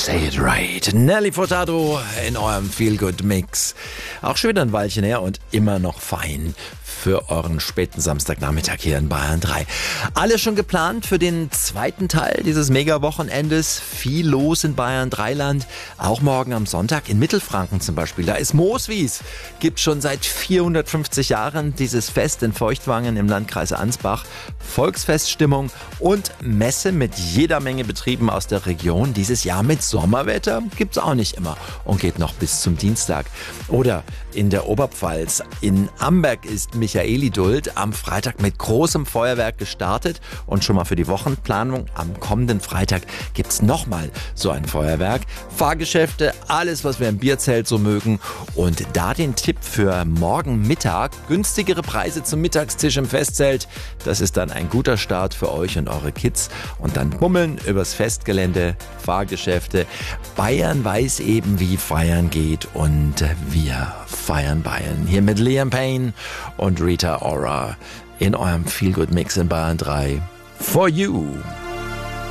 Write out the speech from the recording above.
Say it right. Nelly Furtado in eurem Feel-Good-Mix. Auch schon wieder ein Weilchen her und immer noch fein für euren späten Samstagnachmittag hier in Bayern 3. Alles schon geplant für den zweiten Teil dieses Mega-Wochenendes. Viel los in Bayern 3-Land. Auch morgen am Sonntag in Mittelfranken zum Beispiel. Da ist Mooswies. Gibt schon seit 450 Jahren dieses Fest in Feuchtwangen im Landkreis Ansbach. Volksfeststimmung und Messe mit jeder Menge Betrieben aus der Region. Dieses Jahr mit Sommerwetter gibt's auch nicht immer und geht noch bis zum Dienstag. Oder in der Oberpfalz. In Amberg ist Michaeliduld am Freitag mit großem Feuerwerk gestartet und schon mal für die Wochenplanung am kommenden Freitag gibt's nochmal so ein Feuerwerk. Fahrgeschäfte, alles was wir im Bierzelt so mögen und da den Tipp für morgen Mittag, günstigere Preise zum Mittagstisch im Festzelt. Das ist dann ein guter Start für euch und eure Kids und dann bummeln übers Festgelände, Fahrgeschäfte. Bayern weiß eben, wie feiern geht und wir feiern Bayern. Hier mit Liam Payne und Rita Ora in eurem Feel-Good-Mix in Bayern 3. For you.